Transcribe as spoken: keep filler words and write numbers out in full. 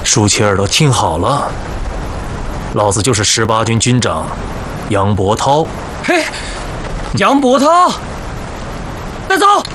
舒淇儿都听好了，老子就是十八军军长杨伯涛。 嘿，杨伯涛，带走。